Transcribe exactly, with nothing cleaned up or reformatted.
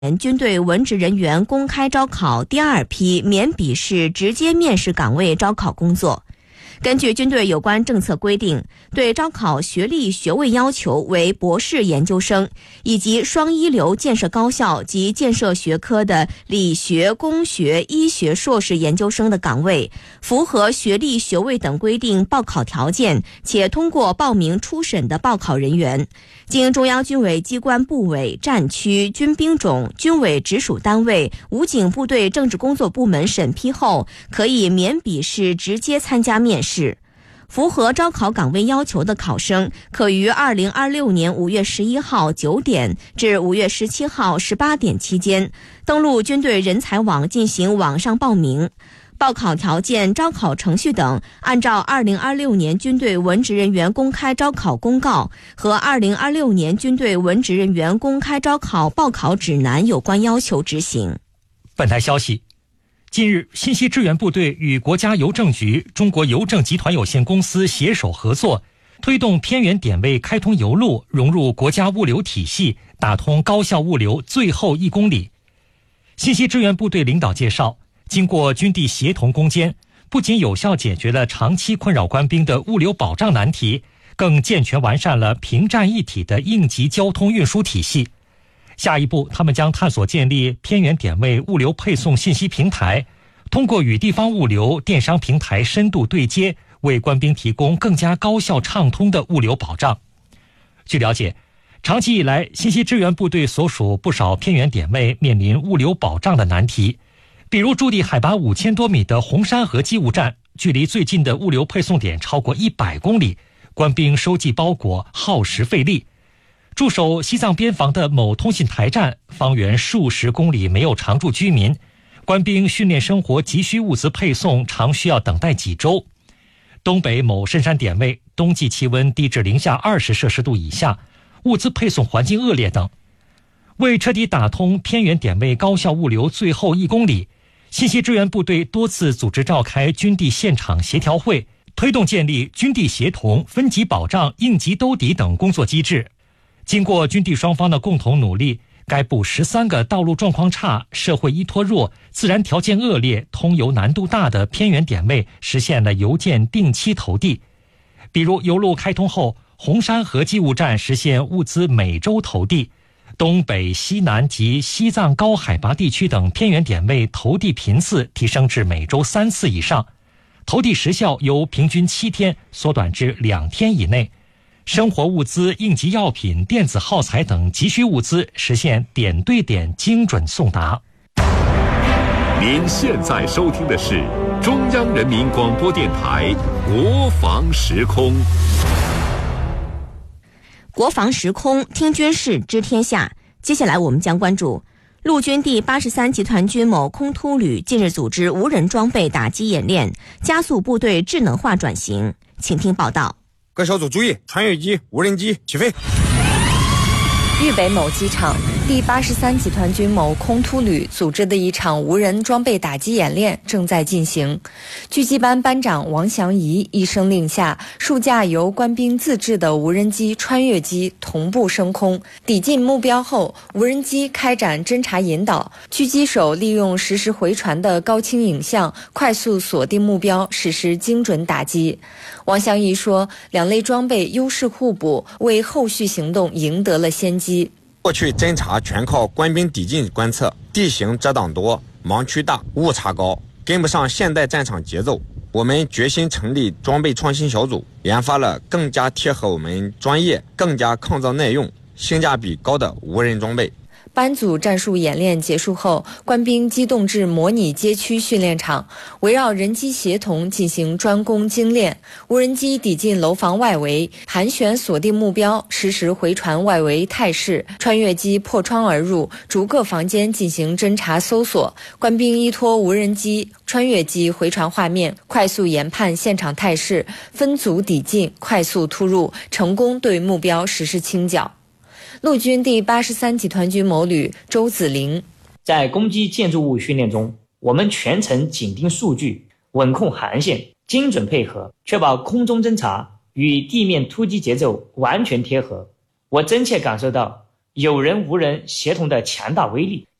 军队文职人员公开招考第二批免笔试直接面试岗位招考工作。根据军队有关政策规定，对招考学历学位要求为博士研究生以及双一流建设高校及建设学科的理学、工学、医学硕士研究生的岗位，符合学历学位等规定报考条件且通过报名初审的报考人员，经中央军委机关部委、战区、军兵种、军委直属单位、武警部队政治工作部门审批后，可以免笔试直接参加面试。符合招考岗位要求的考生，可于二零二六年五月十一号九点至五月十七号十八点期间，登录军队人才网进行网上报名。报考条件、招考程序等，按照二零二六年军队文职人员公开招考公告和二零二六年军队文职人员公开招考报考指南有关要求执行。 本台消息，近日，信息支援部队与国家邮政局、中国邮政集团有限公司携手合作，推动偏远点位开通邮路融入国家物流体系，打通高效物流最后一公里。信息支援部队领导介绍，经过军地协同攻坚，不仅有效解决了长期困扰官兵的物流保障难题，更健全完善了平战一体的应急交通运输体系。下一步，他们将探索建立偏远点位物流配送信息平台，通过与地方物流、电商平台深度对接，为官兵提供更加高效畅通的物流保障。据了解，长期以来，信息支援部队所属不少偏远点位面临物流保障的难题，比如驻地海拔五千多米的红山河机务站，距离最近的物流配送点超过一百公里，官兵收寄包裹耗时费力。驻守西藏边防的某通信台站，方圆数十公里没有常住居民，官兵训练生活急需物资配送常需要等待几周。东北某深山点位，冬季气温低至零下二十摄氏度以下，物资配送环境恶劣等。为彻底打通偏远点位高效物流最后一公里，信息支援部队多次组织召开军地现场协调会，推动建立军地协同、分级保障、应急兜底等工作机制。经过军地双方的共同努力，该部十三个道路状况差、社会依托弱、自然条件恶劣、通邮难度大的偏远点位实现了邮件定期投递。比如邮路开通后，红山河机务站实现物资每周投递，东北、西南及西藏高海拔地区等偏远点位投递频次提升至每周三次以上，投递时效由平均七天缩短至两天以内。生活物资、应急药品、电子耗材等急需物资实现点对点精准送达。 您现在收听的是中央人民广播电台国防时空。 国防时空，听军事知天下。接下来我们将关注陆军第八十三集团军某空突旅近日组织无人装备打击演练，加速部队智能化转型。请听报道。 各小组注意，穿越机、无人机起飞。 豫北某机场，第八十三集团军某空突旅组织的一场无人装备打击演练正在进行。狙击班班长王祥仪一声令下，数架由官兵自制的无人机、穿越机同步升空，抵近目标后，无人机开展侦察引导，狙击手利用实时回传的高清影像，快速锁定目标，实施精准打击。王祥仪说，两类装备优势互补，为后续行动赢得了先机。 过去侦察全靠官兵抵近观测，地形遮挡多，盲区大，误差高，跟不上现代战场节奏。我们决心成立装备创新小组，研发了更加贴合我们专业、更加抗造耐用、性价比高的无人装备。 班组战术演练结束后，官兵机动至模拟街区训练场，围绕人机协同进行专攻精练。无人机抵近楼房外围，盘旋锁定目标，实时回传外围态势；穿越机破窗而入，逐个房间进行侦查搜索。官兵依托无人机、穿越机回传画面，快速研判现场态势，分组抵近，快速突入，成功对目标实施清剿。陆军第八十三集团军某旅周子林， 在攻击建筑物训练中，我们全程紧盯数据，稳控航线，精准配合，确保空中侦察与地面突击节奏完全贴合。我真切感受到有人无人协同的强大威力。